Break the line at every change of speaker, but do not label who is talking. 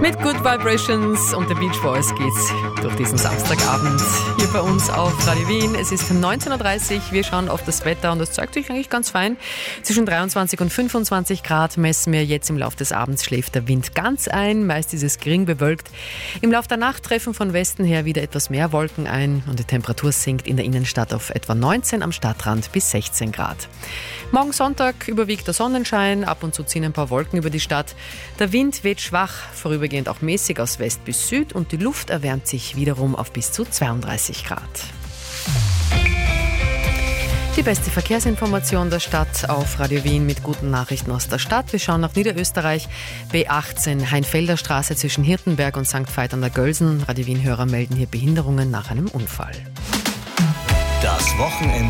Mit Good Vibrations und The Beach Boys geht's durch diesen Samstagabend hier bei uns auf Radio Wien. Es ist 19.30 Uhr, wir schauen auf das Wetter und es zeigt sich eigentlich ganz fein. Zwischen 23 und 25 Grad messen wir jetzt. Im Laufe des Abends schläft der Wind ganz ein, meist ist es gering bewölkt. Im Laufe der Nacht treffen von Westen her wieder etwas mehr Wolken ein und die Temperatur sinkt in der Innenstadt auf etwa 19, am Stadtrand bis 16 Grad. Morgen Sonntag überwiegt der Sonnenschein, ab und zu ziehen ein paar Wolken über die Stadt. Der Wind weht schwach, vorübergehend auch mäßig aus West bis Süd und die Luft erwärmt sich wiederum auf bis zu 32 Grad. Die beste Verkehrsinformation der Stadt auf Radio Wien mit guten Nachrichten aus der Stadt. Wir schauen nach Niederösterreich. B18 Heinfelder Straße zwischen Hirtenberg und St. Veit an der Gölsen. Radio Wien-Hörer melden hier Behinderungen nach einem Unfall.
Das Wochenende